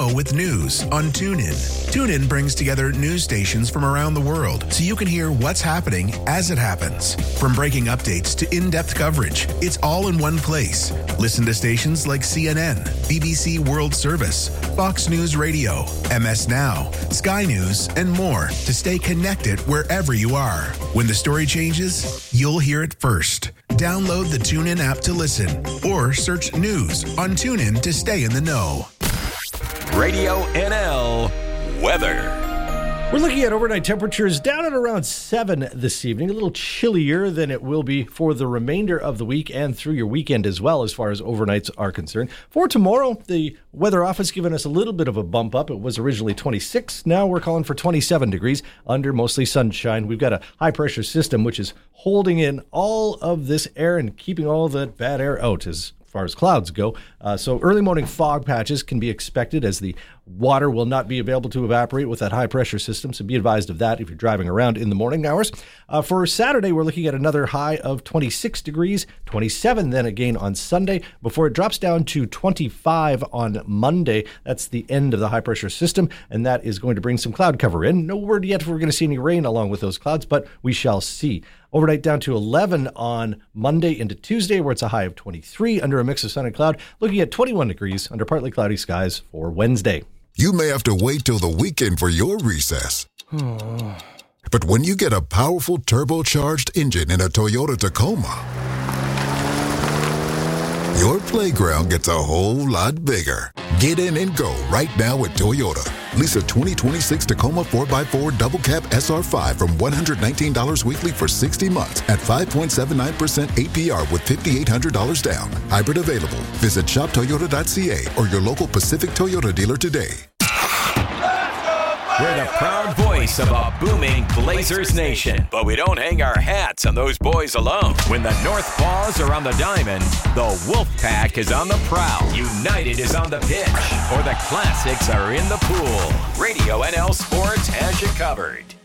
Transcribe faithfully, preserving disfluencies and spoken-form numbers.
know with news on TuneIn. TuneIn brings together news stations from around the world so you can hear what's happening as it happens. From breaking updates to in-depth coverage, it's all in one place. Listen to stations like C N N, B B C World Service, Fox News Radio, M S Now, Sky News, and more to stay connected wherever you are. When the story changes, you'll hear it first. Download the TuneIn app to listen or search news on TuneIn to stay in the know. Radio N L weather. We're looking at overnight temperatures down at around seven this evening, a little chillier than it will be for the remainder of the week and through your weekend as well, as far as overnights are concerned. For tomorrow, the weather office giving us a little bit of a bump up. It was originally twenty-six. Now we're calling for twenty-seven degrees under mostly sunshine. We've got a high pressure system which is holding in all of this air and keeping all that bad air out as far as clouds go. Uh, so early morning fog patches can be expected as the water will not be available to evaporate with that high pressure system. So be advised of that if you're driving around in the morning hours. Uh, for Saturday, we're looking at another high of twenty-six degrees, twenty-seven then again on Sunday before it drops down to twenty-five on Monday. That's the end of the high pressure system, and that is going to bring some cloud cover in. No word yet if we're going to see any rain along with those clouds, but we shall see. Overnight down to eleven on Monday into Tuesday, where it's a high of twenty-three under a mix of sun and cloud, looking at twenty-one degrees under partly cloudy skies for Wednesday. You may have to wait till the weekend for your recess. But when you get a powerful turbocharged engine in a Toyota Tacoma, your playground gets a whole lot bigger. Get in and go right now at Toyota. Lease a twenty twenty-six Tacoma four by four Double Cab S R five from one hundred nineteen dollars weekly for sixty months at five point seven nine percent A P R with five thousand eight hundred dollars down. Hybrid available. Visit shop toyota dot c a or your local Pacific Toyota dealer today. We're the proud voice of a booming Blazers nation, but we don't hang our hats on those boys alone. When the North Paws are on the diamond, the Wolf Pack is on the prowl, United is on the pitch, or the Classics are in the pool. Radio N L Sports has you covered.